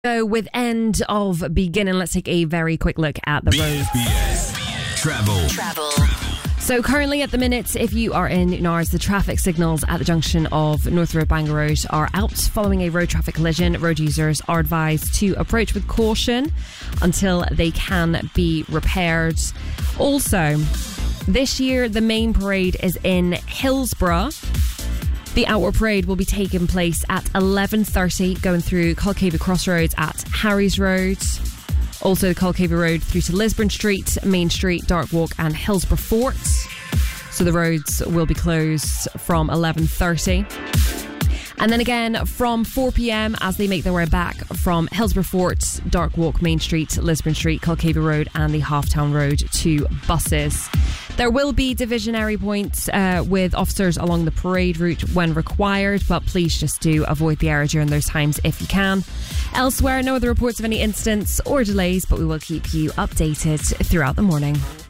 So with end of beginning, let's take a very quick look at the road. Travel. So currently at the minute, if you are in Nars, the traffic signals at the junction of North Road Bangor Road are out following a road traffic collision. Road users are advised to approach with caution until they can be repaired. Also, this year the main parade is in Hillsborough. The outward parade will be taking place at 11:30, going through Colcava Crossroads at Harry's Road. Also the Colcava Road through to Lisburn Street, Main Street, Dark Walk and Hillsborough Fort. So the roads will be closed from 11:30. And then again from 4 p.m. as they make their way back from Hillsborough Fort, Dark Walk, Main Street, Lisburn Street, Colcava Road and the Halftown Road to buses. There will be divisionary points with officers along the parade route when required, but please just do avoid the area during those times if you can. Elsewhere, no other reports of any incidents or delays, but we will keep you updated throughout the morning.